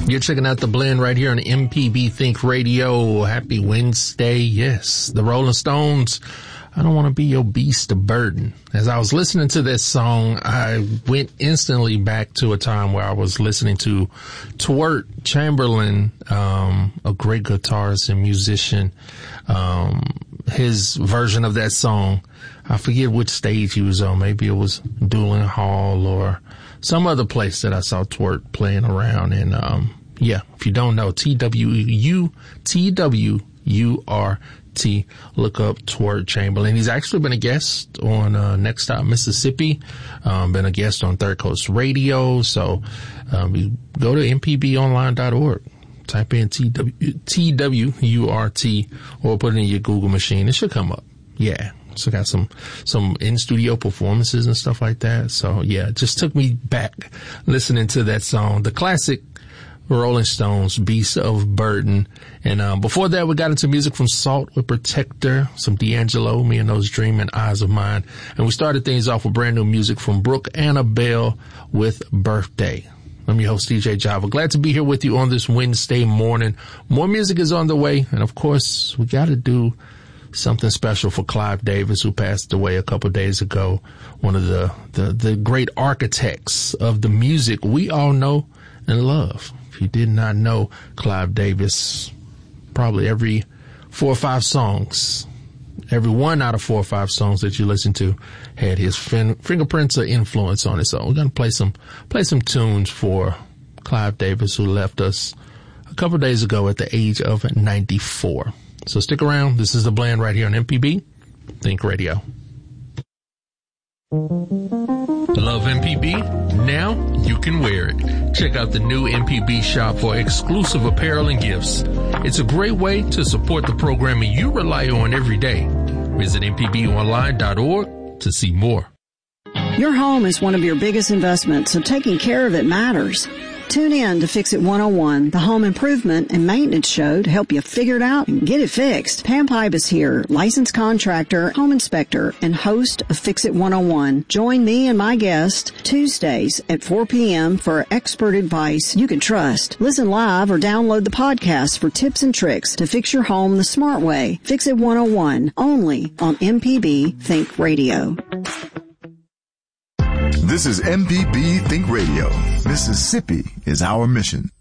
You're checking out The Blend right here on MPB Think Radio. Happy Wednesday. Yes, the Rolling Stones, I Don't Want to Be Your Beast of Burden. As I was listening to this song, I went instantly back to a time where I was listening to Twirt Chamberlain, a great guitarist and musician. His version of that song, I forget which stage he was on. Maybe it was Doolin Hall or some other place that I saw Twirt playing around. And, yeah, if you don't know, TWURT, look up Twirt Chamberlain. He's actually been a guest on, Next Stop Mississippi, been a guest on Third Coast Radio. So, you go to mpbonline.org. Type in TWURT or put it in your Google machine. It should come up. Yeah. So got some in-studio performances and stuff like that. So yeah, it just took me back listening to that song, the classic Rolling Stones, Beast of Burden. And before that, we got into music from Salt with Protector, some D'Angelo, Me and Those Dreaming Eyes of Mine. And we started things off with brand new music from Brooke Annabelle with Birthday. I'm your host, DJ Java. Glad to be here with you on this Wednesday morning. More music is on the way. And of course, we got to do something special for Clive Davis, who passed away a couple of days ago. One of the great architects of the music we all know and love. If you did not know Clive Davis, probably every 4 or 5 songs, every 1 out of 4 or 5 songs that you listen to had his fingerprints or influence on it. So we're going to play some tunes for Clive Davis, who left us a couple of days ago at the age of 94. So stick around. This is The Blend right here on MPB Think Radio. Love MPB? Now you can wear it. Check out the new MPB shop for exclusive apparel and gifts. It's a great way to support the programming you rely on every day. Visit mpbonline.org to see more. Your home is one of your biggest investments, so taking care of it matters. Tune in to Fix It 101, the home improvement and maintenance show to help you figure it out and get it fixed. Pam Pipe is here, licensed contractor, home inspector, and host of Fix It 101. Join me and my guest Tuesdays at 4 p.m. for expert advice you can trust. Listen live or download the podcast for tips and tricks to fix your home the smart way. Fix It 101, only on MPB Think Radio. This is MPB Think Radio. Mississippi is our mission.